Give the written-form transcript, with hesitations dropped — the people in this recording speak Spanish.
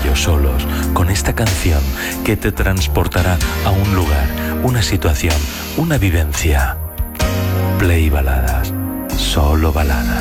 ellos solos con esta canción que te transportará a un lugar, una situación, una vivencia. Play Baladas, solo baladas.